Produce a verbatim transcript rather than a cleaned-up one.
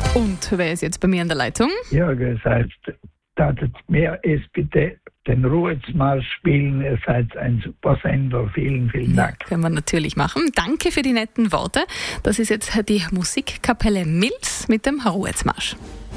Und wer ist jetzt bei mir in der Leitung? Ja, das heißt, datet mir es bitte den Ruhetsmarsch spielen. Ihr seid ein super Sender. Vielen, vielen Dank. Ja, können wir natürlich machen. Danke für die netten Worte. Das ist jetzt die Musikkapelle Milz mit dem Ruhetsmarsch.